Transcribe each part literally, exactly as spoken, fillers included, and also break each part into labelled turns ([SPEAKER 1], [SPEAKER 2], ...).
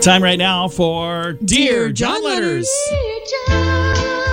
[SPEAKER 1] Time right now for Dear, Dear John, John Letters.
[SPEAKER 2] Dear John,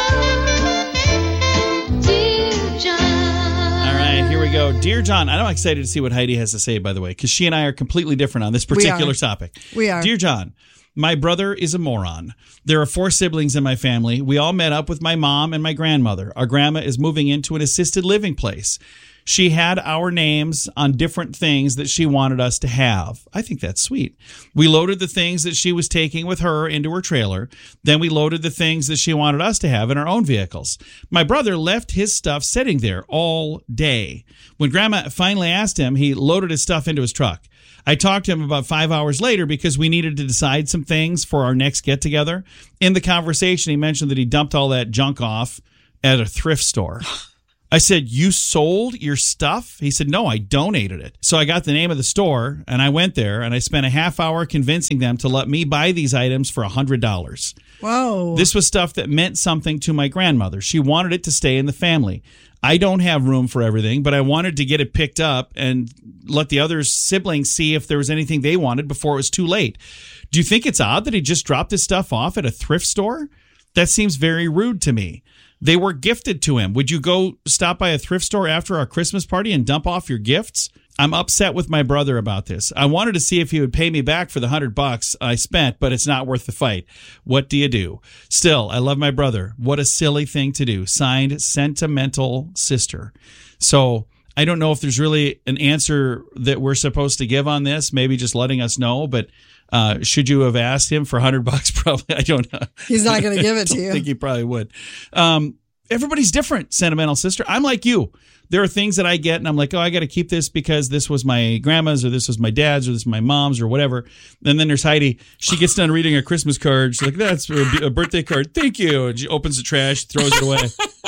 [SPEAKER 2] Dear John.
[SPEAKER 1] All right, here we go. Dear John, I'm excited to see what Heidi has to say, by the way, because she and I are completely different on this particular
[SPEAKER 3] we
[SPEAKER 1] topic.
[SPEAKER 3] We are.
[SPEAKER 1] Dear John, my brother is a moron. There are four siblings in my family. We all met up with my mom and my grandmother. Our grandma is moving into an assisted living place. She had our names on different things that she wanted us to have. I think that's sweet. We loaded the things that she was taking with her into her trailer. Then we loaded the things that she wanted us to have in our own vehicles. My brother left his stuff sitting there all day. When Grandma finally asked him, he loaded his stuff into his truck. I talked to him about five hours later because we needed to decide some things for our next get-together. In the conversation, he mentioned that he dumped all that junk off at a thrift store. I said, you sold your stuff? He said, no, I donated it. So I got the name of the store, and I went there, and I spent a half hour convincing them to let me buy these items for one hundred dollars.
[SPEAKER 3] Whoa.
[SPEAKER 1] This was stuff that meant something to my grandmother. She wanted it to stay in the family. I don't have room for everything, but I wanted to get it picked up and let the other siblings see if there was anything they wanted before it was too late. Do you think it's odd that he just dropped his stuff off at a thrift store? That seems very rude to me. They were gifted to him. Would you go stop by a thrift store after our Christmas party and dump off your gifts? I'm upset with my brother about this. I wanted to see if he would pay me back for the hundred bucks I spent, but it's not worth the fight. What do you do? Still, I love my brother. What a silly thing to do. Signed, Sentimental Sister. So I don't know if there's really an answer that we're supposed to give on this. Maybe just letting us know, but uh, should you have asked him for a hundred bucks? Probably. I don't know.
[SPEAKER 3] He's not going to give it to you.
[SPEAKER 1] I think he probably would. Um, everybody's different, Sentimental Sister. I'm like you. There are things that I get and I'm like, oh, I got to keep this because this was my grandma's or this was my dad's or this was my mom's or whatever. And then there's Heidi. She gets done reading a Christmas card. She's like, that's a birthday card. Thank you. And she opens the trash, throws it away.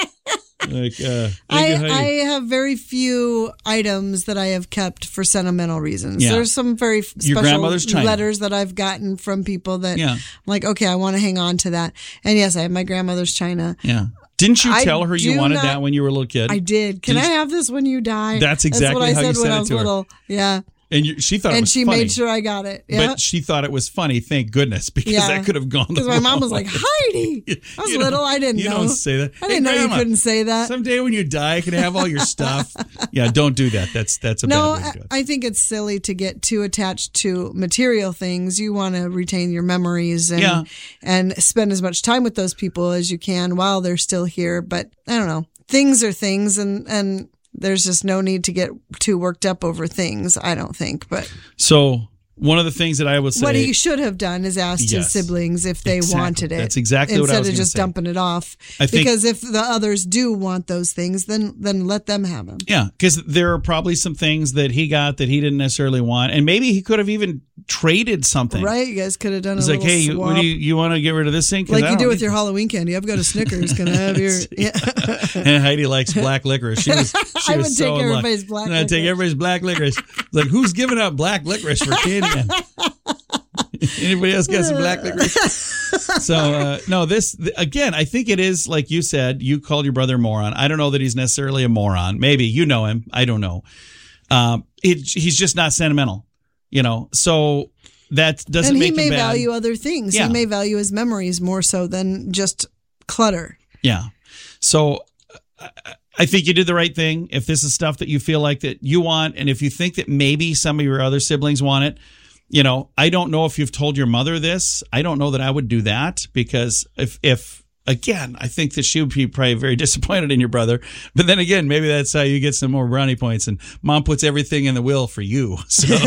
[SPEAKER 1] Like, uh,
[SPEAKER 3] I,
[SPEAKER 1] you,
[SPEAKER 3] I have very few items that I have kept for sentimental reasons.
[SPEAKER 1] Yeah.
[SPEAKER 3] There's some very
[SPEAKER 1] Your grandmother's
[SPEAKER 3] special
[SPEAKER 1] china.
[SPEAKER 3] letters that I've gotten from people that
[SPEAKER 1] Yeah.
[SPEAKER 3] I'm like, okay, I want to hang on to that. And yes, I have my grandmother's china.
[SPEAKER 1] Yeah. Didn't you
[SPEAKER 3] I
[SPEAKER 1] tell her you
[SPEAKER 3] do
[SPEAKER 1] wanted
[SPEAKER 3] not-
[SPEAKER 1] that when you were a little kid?
[SPEAKER 3] I did. Can
[SPEAKER 1] Did
[SPEAKER 3] I
[SPEAKER 1] you-
[SPEAKER 3] have this when you die?
[SPEAKER 1] That's exactly
[SPEAKER 3] what I
[SPEAKER 1] how you
[SPEAKER 3] said when
[SPEAKER 1] said
[SPEAKER 3] I
[SPEAKER 1] it
[SPEAKER 3] was
[SPEAKER 1] to her.
[SPEAKER 3] little. Yeah.
[SPEAKER 1] And you, she thought it
[SPEAKER 3] And
[SPEAKER 1] was
[SPEAKER 3] she
[SPEAKER 1] funny.
[SPEAKER 3] made sure I got it. Yeah.
[SPEAKER 1] But she thought it was funny, thank goodness, because
[SPEAKER 3] Yeah.
[SPEAKER 1] that could have gone the
[SPEAKER 3] Because my mom
[SPEAKER 1] wrong
[SPEAKER 3] was like,
[SPEAKER 1] way.
[SPEAKER 3] Heidi. I was
[SPEAKER 1] You don't-
[SPEAKER 3] little. I didn't
[SPEAKER 1] you
[SPEAKER 3] know.
[SPEAKER 1] don't say that.
[SPEAKER 3] I didn't
[SPEAKER 1] Hey,
[SPEAKER 3] know you
[SPEAKER 1] Grandma,
[SPEAKER 3] couldn't say that.
[SPEAKER 1] Someday when you die, I can have all your stuff. Yeah, don't do that. That's that's a
[SPEAKER 3] No,
[SPEAKER 1] bad way to
[SPEAKER 3] I,
[SPEAKER 1] do it.
[SPEAKER 3] I think it's silly to get too attached to material things. You want to retain your memories and
[SPEAKER 1] Yeah.
[SPEAKER 3] and spend as much time with those people as you can while they're still here. But I don't know. Things are things, and, and there's just no need to get too worked up over things, I don't think. But
[SPEAKER 1] So one of the things that I would say,
[SPEAKER 3] what he should have done is asked
[SPEAKER 1] Yes.
[SPEAKER 3] his siblings if they
[SPEAKER 1] Exactly.
[SPEAKER 3] wanted it.
[SPEAKER 1] That's exactly what I
[SPEAKER 3] instead
[SPEAKER 1] was
[SPEAKER 3] of
[SPEAKER 1] gonna
[SPEAKER 3] just
[SPEAKER 1] say.
[SPEAKER 3] dumping it off.
[SPEAKER 1] I think-
[SPEAKER 3] Because if the others do want those things, then then let them have them.
[SPEAKER 1] yeah, because there are probably some things that he got that he didn't necessarily want, and maybe he could have even traded something.
[SPEAKER 3] Right? You guys could have done
[SPEAKER 1] It's
[SPEAKER 3] a
[SPEAKER 1] like,
[SPEAKER 3] little
[SPEAKER 1] hey, you,
[SPEAKER 3] swap.
[SPEAKER 1] what do you, you want to get rid of this thing? 'Cause
[SPEAKER 3] Like
[SPEAKER 1] I
[SPEAKER 3] you
[SPEAKER 1] don't
[SPEAKER 3] do with
[SPEAKER 1] need
[SPEAKER 3] your
[SPEAKER 1] this.
[SPEAKER 3] Halloween candy. I've got a Snickers. Can I have your? Yeah.
[SPEAKER 1] And Heidi likes black licorice. She was, she
[SPEAKER 3] I
[SPEAKER 1] was
[SPEAKER 3] would
[SPEAKER 1] so
[SPEAKER 3] take
[SPEAKER 1] in love.
[SPEAKER 3] everybody's black
[SPEAKER 1] And I'd take
[SPEAKER 3] licorice.
[SPEAKER 1] everybody's black licorice. It's like, who's giving up black licorice for candy? Anybody else got some black licorice? So, uh, no, this, th- again, I think it is, like you said, you called your brother a moron. I don't know that he's necessarily a moron. Maybe you know him. I don't know. Um, it, he's just not sentimental, you know, so that doesn't
[SPEAKER 3] And he
[SPEAKER 1] make
[SPEAKER 3] may
[SPEAKER 1] him bad.
[SPEAKER 3] value other things.
[SPEAKER 1] Yeah.
[SPEAKER 3] He may value his memories more so than just clutter.
[SPEAKER 1] Yeah. So I- I think you did the right thing. If this is stuff that you feel like that you want, and if you think that maybe some of your other siblings want it, you know, I don't know if you've told your mother this. I don't know that I would do that, because if, if again, I think that she would be probably very disappointed in your brother. But then again, maybe that's how you get some more brownie points, and mom puts everything in the will for you. So,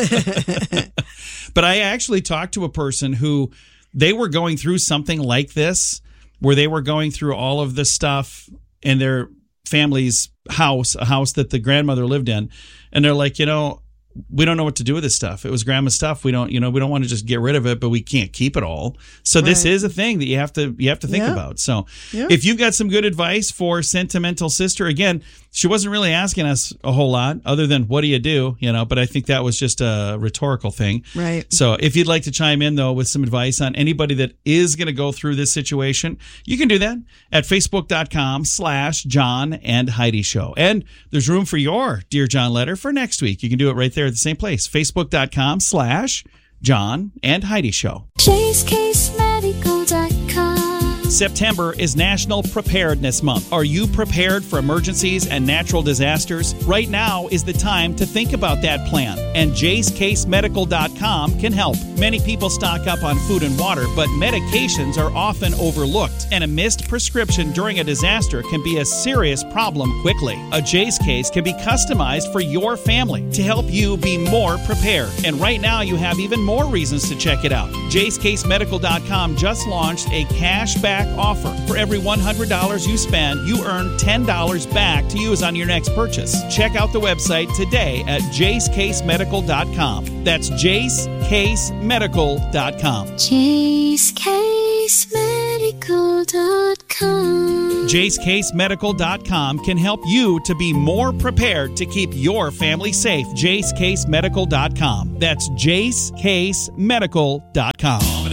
[SPEAKER 1] but I actually talked to a person who they were going through something like this, where they were going through all of this stuff in their family's house, a house that the grandmother lived in. And they're like, you know, we don't know what to do with this stuff. It was grandma's stuff. We don't, you know, we don't want to just get rid of it, but we can't keep it all. So this
[SPEAKER 3] Right.
[SPEAKER 1] is a thing that you have to, you have to think
[SPEAKER 3] Yeah.
[SPEAKER 1] about. So
[SPEAKER 3] Yeah.
[SPEAKER 1] if you've got some good advice for Sentimental Sister, again, she wasn't really asking us a whole lot other than what do you do, you know, but I think that was just a rhetorical thing.
[SPEAKER 3] Right.
[SPEAKER 1] So if you'd like to chime in, though, with some advice on anybody that is going to go through this situation, you can do that at facebook.com slash John and Heidi Show. And there's room for your Dear John letter for next week. You can do it right there at the same place, facebook.com slash John and Heidi Show.
[SPEAKER 2] Chase Case Medical dot com.
[SPEAKER 1] September is National Preparedness Month. Are you prepared for emergencies and natural disasters? Right now is the time to think about that plan, and Jace Case Medical dot com can help. Many people stock up on food and water, but medications are often overlooked, and a missed prescription during a disaster can be a serious problem quickly. A Jace Case can be customized for your family to help you be more prepared. And right now you have even more reasons to check it out. Jace Case Medical dot com just launched a cashback offer. For every one hundred dollars you spend, you earn ten dollars back to use on your next purchase. Check out the website today at Jace Case Medical dot com. That's Jace Case Medical dot com.
[SPEAKER 2] Chase Case Medical dot com.
[SPEAKER 1] Jace Case Medical dot com can help you to be more prepared to keep your family safe. Jace Case Medical dot com. That's Jace Case Medical dot com.